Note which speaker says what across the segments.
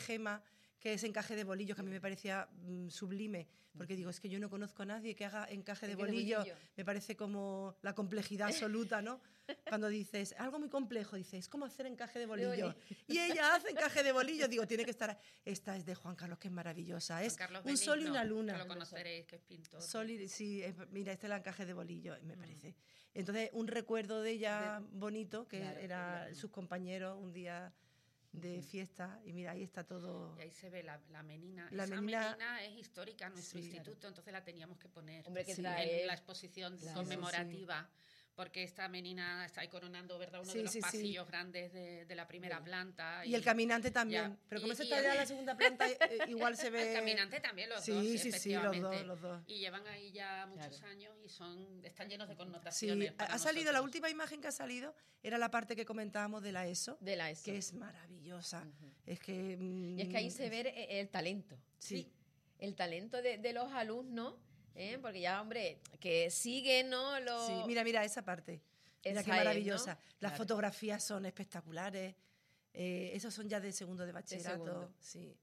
Speaker 1: Gema, que es encaje de bolillos, que a mí me parecía sublime, porque digo, es que yo no conozco a nadie que haga encaje de bolillo, me parece como la complejidad absoluta, ¿no? Cuando dices, algo muy complejo, dices, es como hacer encaje de bolillo, y ella hace encaje de bolillo, digo, tiene que estar, esta es de Juan Carlos, que es maravillosa, es un sol y una luna.
Speaker 2: Que lo conoceréis, que es pintor.
Speaker 1: Sí, mira, este es el encaje de bolillo, me parece. Entonces, un recuerdo de ella bonito, que era sus compañeros un día de fiesta, y mira, ahí está todo.
Speaker 2: Y ahí se ve la menina.
Speaker 1: La
Speaker 2: Esa
Speaker 1: menina
Speaker 2: menina es histórica en nuestro instituto, entonces la teníamos que poner
Speaker 3: Hombre, que
Speaker 2: en la exposición conmemorativa, porque esta menina está ahí coronando, ¿verdad?, uno de los pasillos grandes de la primera planta.
Speaker 1: Y el caminante también, pero como está ya en la segunda planta, igual se ve...
Speaker 2: El caminante también, los dos, efectivamente. Los dos. Y llevan ahí ya muchos años y están llenos de connotaciones.
Speaker 1: Sí, ha salido, la última imagen que ha salido era la parte que comentábamos de la ESO, que es maravillosa. Es que...
Speaker 3: y es que ahí se ve el talento.
Speaker 1: Sí.
Speaker 3: El talento de los alumnos, porque ya, hombre, que siguen, ¿no?
Speaker 1: Sí, mira esa parte. Mira qué maravillosa. ¿No? Las fotografías son espectaculares. Esos son ya de segundo de bachillerato. Sí.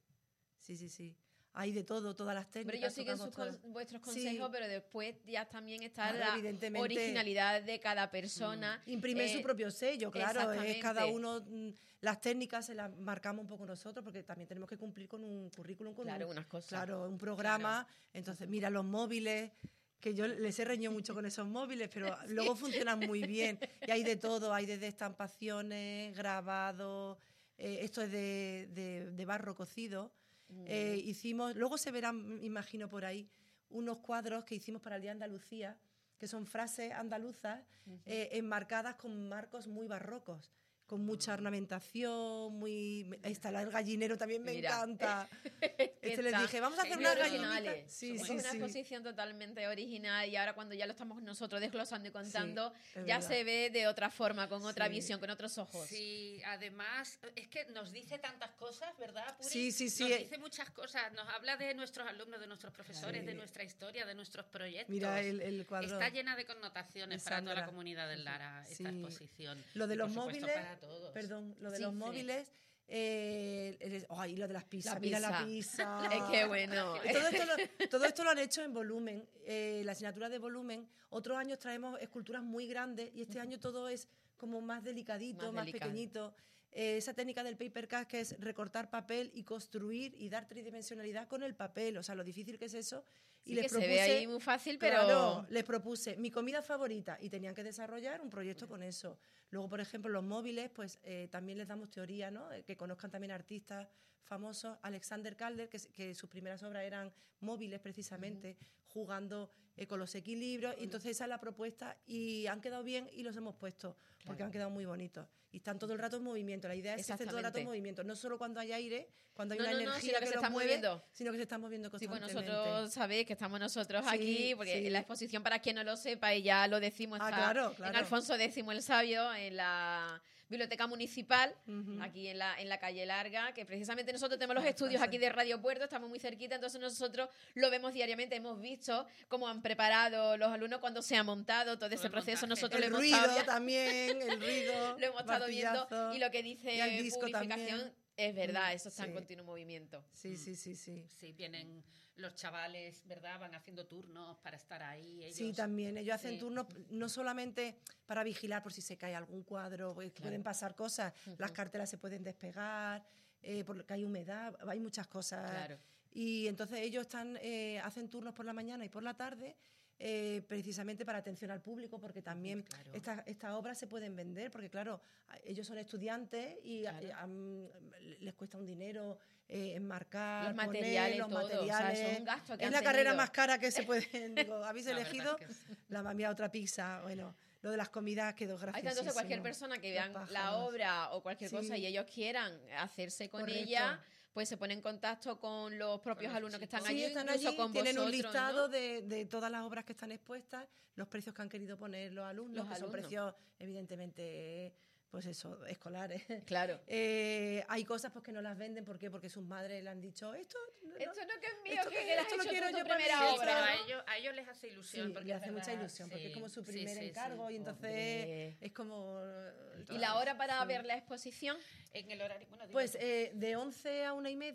Speaker 1: Hay de todo, todas las técnicas.
Speaker 3: Pero ellos siguen vuestros consejos, pero después ya también está la originalidad de cada persona.
Speaker 1: Imprimen su propio sello, claro. Es cada uno, las técnicas se las marcamos un poco nosotros, porque también tenemos que cumplir con un currículum,
Speaker 3: unas cosas.
Speaker 1: Un programa. Claro. Entonces, mira, los móviles, que yo les he reñido mucho con esos móviles, pero luego funcionan muy bien. Y hay de todo, hay desde estampaciones, grabados, esto es de barro cocido. Hicimos, luego se verán, imagino por ahí, unos cuadros que hicimos para el Día de Andalucía, que son frases andaluzas enmarcadas con marcos muy barrocos, con mucha ornamentación, ahí está el gallinero, también me encanta. Les dije, vamos a hacer una gallinita.
Speaker 3: Es una exposición totalmente original, y ahora cuando ya lo estamos nosotros desglosando y contando, ya se ve de otra forma, con otra visión, con otros ojos.
Speaker 2: Sí, además, es que nos dice tantas cosas, ¿verdad, Puri?
Speaker 1: Sí.
Speaker 2: Nos dice muchas cosas, nos habla de nuestros alumnos, de nuestros profesores, de nuestra historia, de nuestros proyectos.
Speaker 1: Mira el cuadro.
Speaker 2: Está llena de connotaciones para toda la comunidad del Lara, esta exposición.
Speaker 1: Lo de los móviles, los móviles, y lo de las pizzas, mira la pizza.
Speaker 3: Qué bueno.
Speaker 1: Todo esto lo han hecho en volumen, la asignatura de volumen. Otros años traemos esculturas muy grandes, y este año todo es como más delicadito, más pequeñito. Esa técnica del paper cut, que es recortar papel y construir y dar tridimensionalidad con el papel, o sea, lo difícil que es eso.
Speaker 3: Y les propuse, se ve ahí muy fácil, pero...
Speaker 1: Claro, les propuse mi comida favorita y tenían que desarrollar un proyecto con eso. Luego, por ejemplo, los móviles, pues también les damos teoría, ¿no? Que conozcan también artistas famosos. Alexander Calder, que sus primeras obras eran móviles precisamente, jugando con los equilibrios. Y entonces esa es la propuesta, y han quedado bien y los hemos puesto, porque han quedado muy bonitos. Y están todo el rato en movimiento. La idea es que estén todo el rato en movimiento. No solo cuando hay aire, cuando hay una energía que los mueve, sino que se están moviendo constantemente.
Speaker 3: Sí, pues nosotros sabéis que estamos nosotros aquí, porque la exposición, para quien no lo sepa, y ya lo decimos, está en Alfonso X el Sabio, en la Biblioteca Municipal, aquí en la calle Larga, que precisamente nosotros tenemos los estudios aquí de Radio Puerto, estamos muy cerquita, entonces nosotros lo vemos diariamente, hemos visto cómo han preparado los alumnos cuando se ha montado todo ese proceso. Nosotros
Speaker 1: el ruido también, el ruido,
Speaker 3: lo hemos estado viendo, y lo que dice Purificación
Speaker 1: también.
Speaker 3: Es verdad, eso está en continuo movimiento.
Speaker 1: Sí.
Speaker 2: Sí, vienen los chavales, ¿verdad? Van haciendo turnos para estar ahí.
Speaker 1: Sí, también. Ellos hacen turnos no solamente para vigilar por si se cae algún cuadro, pues pueden pasar cosas, las cartelas se pueden despegar, porque hay humedad, hay muchas cosas.
Speaker 3: Claro.
Speaker 1: Y entonces ellos hacen turnos por la mañana y por la tarde, precisamente para atención al público, porque también estas obras se pueden vender, porque claro, ellos son estudiantes y les cuesta un dinero enmarcar,
Speaker 3: los materiales,
Speaker 1: los
Speaker 3: todo.
Speaker 1: materiales.
Speaker 3: O sea, es un gasto que
Speaker 1: es
Speaker 3: han
Speaker 1: la
Speaker 3: tenido.
Speaker 1: carrera más cara que se pueden. Digo, habéis elegido la mamía otra pizza. Bueno, lo de las comidas quedó graciosísimo.
Speaker 3: Entonces cualquier persona que vean la obra o cualquier cosa y ellos quieran hacerse con ella, pues se pone en contacto con los propios alumnos que están allí,
Speaker 1: están
Speaker 3: incluso
Speaker 1: allí,
Speaker 3: con
Speaker 1: tienen
Speaker 3: vosotros,
Speaker 1: un listado,
Speaker 3: ¿no?
Speaker 1: de todas las obras que están expuestas, los precios que han querido poner los alumnos, son precios evidentemente, pues eso, escolares.
Speaker 3: Claro.
Speaker 1: Hay cosas pues que no las venden, ¿por qué? Porque sus madres le han dicho, esto no que es mío,
Speaker 3: que
Speaker 1: esto lo quiero yo para
Speaker 3: primera
Speaker 1: mi
Speaker 3: obra,
Speaker 2: ¿no? A ellos les hace ilusión. Porque
Speaker 1: le hace mucha ilusión, porque es como su primer encargo, y entonces es como...
Speaker 3: ¿Y la hora para ver la exposición?
Speaker 2: En el horario,
Speaker 1: pues de 11 a 1:30.